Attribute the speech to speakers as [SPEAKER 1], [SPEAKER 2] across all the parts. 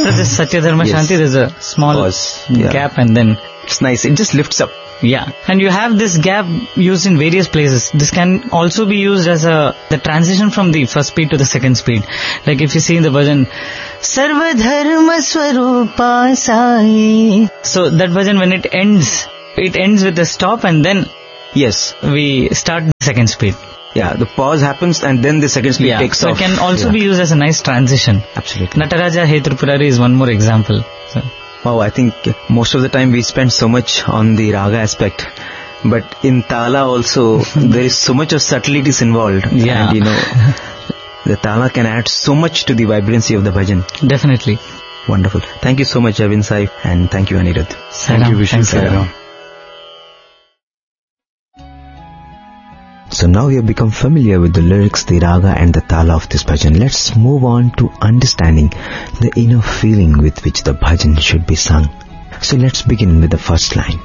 [SPEAKER 1] after this Satya Dharma Shanti, there's a small
[SPEAKER 2] Pause. Yeah.
[SPEAKER 1] gap, and then
[SPEAKER 2] It's nice. It just lifts up.
[SPEAKER 1] yeah, and you have this gap used in various places. This can also be used as the transition from the first speed to the second speed. Like if you see in the bhajan, Sarva Dharma Swarupa Sai. So that bhajan, when it ends with a stop, and then
[SPEAKER 2] Yes.
[SPEAKER 1] we start the second speed.
[SPEAKER 2] Yeah, the pause happens and then the second speed takes
[SPEAKER 1] so
[SPEAKER 2] off.
[SPEAKER 1] it can also be used as a nice transition.
[SPEAKER 2] Absolutely.
[SPEAKER 1] Nataraja Hey Tripurari is one more example. So,
[SPEAKER 2] Wow, I think most of the time we spend so much on the raga aspect. But in Tala also, there is so much of subtleties involved.
[SPEAKER 1] Yeah.
[SPEAKER 2] And the Tala can add so much to the vibrancy of the bhajan.
[SPEAKER 1] definitely.
[SPEAKER 2] Wonderful. Thank you so much, Javin Sai, and thank you, Anirudh.
[SPEAKER 1] Thank you, Vishnu.
[SPEAKER 2] Sairam. So now we have become familiar with the lyrics, the raga and the tala of this bhajan. Let's move on to understanding the inner feeling with which the bhajan should be sung. So let's begin with the first line.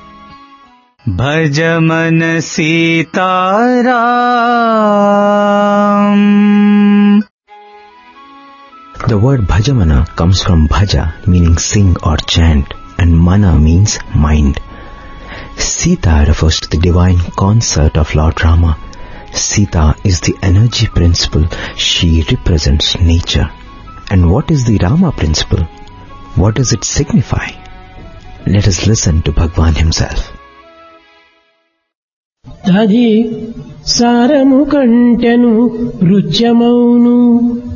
[SPEAKER 1] Bhajaman Sitaram.
[SPEAKER 2] The word bhajamana comes from bhaja, meaning sing or chant, and mana means mind. Sita refers to the divine consort of Lord Rama. Sita is the energy principle. She represents nature. And what is the Rama principle? What does it signify? Let us listen to Bhagwan himself.
[SPEAKER 3] Tadi saramu kantenu ruchamavunu